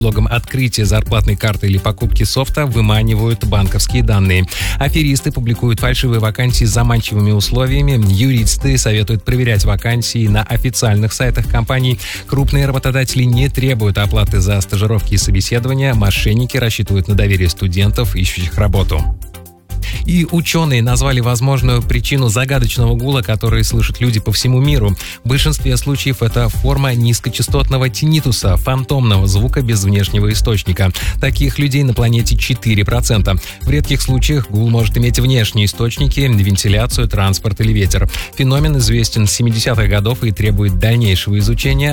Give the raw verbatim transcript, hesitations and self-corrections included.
предлогом открытия зарплатной карты или покупки софта выманивают банковские данные. Аферисты публикуют фальшивые вакансии с заманчивыми условиями. Юристы советуют проверять вакансии на официальных сайтах компаний. Крупные работодатели не требуют оплаты за стажировки и собеседования. Мошенники рассчитывают на доверие студентов, ищущих работу. И ученые назвали возможную причину загадочного гула, который слышат люди по всему миру. В большинстве случаев это форма низкочастотного тиннитуса, фантомного звука без внешнего источника. Таких людей на планете четыре процента. В редких случаях гул может иметь внешние источники, вентиляцию, транспорт или ветер. Феномен известен с семидесятых годов и требует дальнейшего изучения.